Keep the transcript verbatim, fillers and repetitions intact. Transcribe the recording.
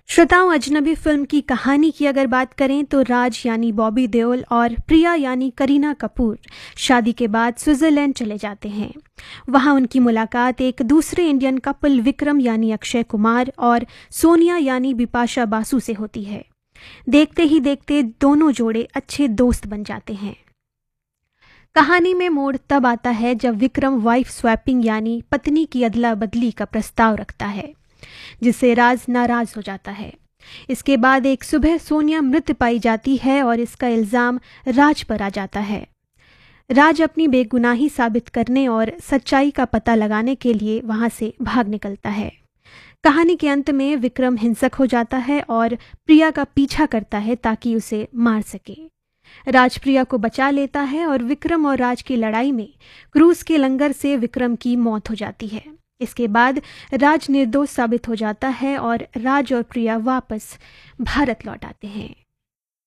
श्रोताओं, अजनबी फिल्म की कहानी की अगर बात करें तो राज यानी बॉबी देओल और प्रिया यानी करीना कपूर शादी के बाद स्विट्जरलैंड चले जाते हैं। वहां उनकी मुलाकात एक दूसरे इंडियन कपल विक्रम यानी अक्षय कुमार और सोनिया यानी बिपाशा बासु से होती है। देखते ही देखते दोनों जोड़े अच्छे दोस्त बन जाते हैं। कहानी में मोड़ तब आता है जब विक्रम वाइफ स्वैपिंग यानी पत्नी की अदला बदली का प्रस्ताव रखता है, जिससे राज नाराज हो जाता है। इसके बाद एक सुबह सोनिया मृत पाई जाती है और इसका इल्जाम राज पर आ जाता है। राज अपनी बेगुनाही साबित करने और सच्चाई का पता लगाने के लिए वहां से भाग निकलता है। कहानी के अंत में विक्रम हिंसक हो जाता है और प्रिया का पीछा करता है ताकि उसे मार सके। राज प्रिया को बचा लेता है और विक्रम और राज की लड़ाई में क्रूज के लंगर से विक्रम की मौत हो जाती है। इसके बाद राज निर्दोष साबित हो जाता है और राज और प्रिया वापस भारत लौट आते हैं।